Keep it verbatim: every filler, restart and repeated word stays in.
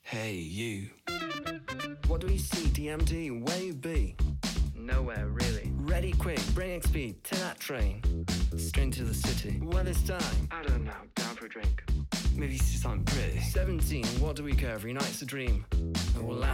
Hey, you. What do we see? D M D, where you be? Nowhere, really. Ready, quick, bring X speed to that train. Straight to the city. Well, this time, I don't know, down for a drink. maybe see something pretty. seventeen, what do we care? Every night's a dream. And we'll laugh